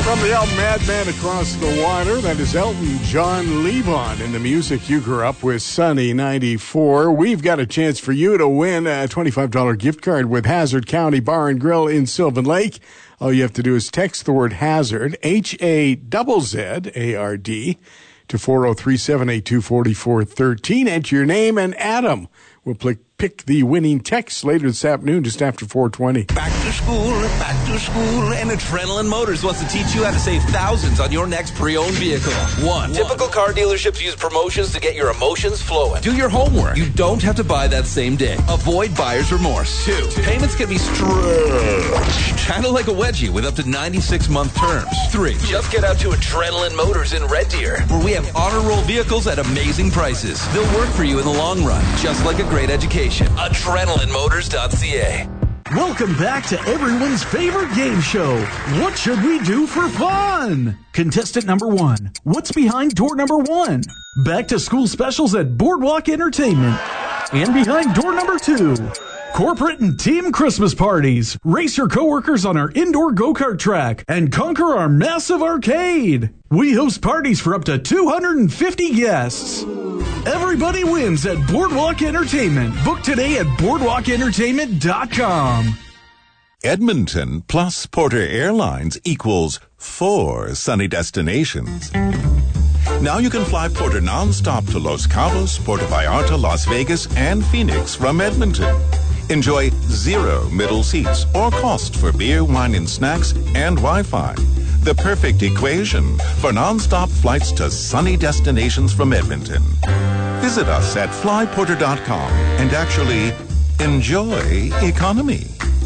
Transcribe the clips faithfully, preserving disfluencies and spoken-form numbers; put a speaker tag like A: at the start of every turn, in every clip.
A: From the album Madman Across the Water, that is Elton John Levon in the music you grew up with, Sunny ninety-four. We've got a chance for you to win a twenty-five dollars gift card with Hazard County Bar and Grill in Sylvan Lake. All you have to do is text the word Hazard, H A Z Z A R D, to four oh three, seven eight two, four four one three. Enter your name, and Adam will pick pick the winning text later this afternoon, just after four twenty.
B: Back to school, back to school, and Adrenaline Motors wants to teach you how to save thousands on your next pre-owned vehicle. One. Typical car dealerships use promotions to get your emotions flowing. Do your homework. You don't have to buy that same day. Avoid buyer's remorse. Two. Payments can be stretched, kind of like a wedgie with up to ninety-six month terms. Three. Just get out to Adrenaline Motors in Red Deer, where we have honor roll vehicles at amazing prices. They'll work for you in the long run, just like a great education. Adrenaline Motors dot C A.
C: Welcome back to everyone's favorite game show. What should we do for fun? Contestant number one. What's behind door number one? Back to school specials at Boardwalk Entertainment. And behind door number two. Corporate and team Christmas parties. Race your coworkers on our indoor go-kart track and conquer our massive arcade. We host parties for up to two hundred fifty guests. Everybody wins at Boardwalk Entertainment. Book today at boardwalk entertainment dot com.
D: Edmonton plus Porter Airlines equals four sunny destinations. Now you can fly Porter nonstop to Los Cabos, Puerto Vallarta, Las Vegas, and Phoenix from Edmonton. Enjoy zero middle seats or cost for beer, wine, and snacks and Wi-Fi. The perfect equation for nonstop flights to sunny destinations from Edmonton. Visit us at fly porter dot com and actually enjoy economy.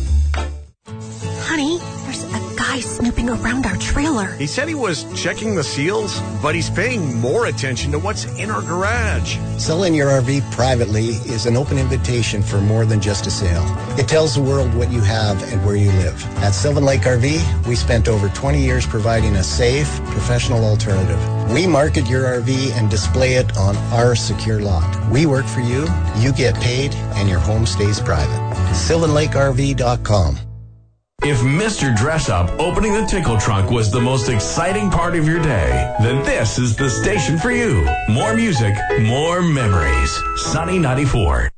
E: Honey, there's a guy snooping around our trailer.
F: He said he was checking the seals, but he's paying more attention to what's in our garage.
G: Selling your R V privately is an open invitation for more than just a sale. It tells the world what you have and where you live. At Sylvan Lake R V, we spent over twenty years providing a safe, professional alternative. We market your R V and display it on our secure lot. We work for you, you get paid, and your home stays private. sylvan lake r v dot com.
H: If Mister Dress Up opening the tickle trunk was the most exciting part of your day, then this is the station for you. More music, more memories. Sunny ninety-four.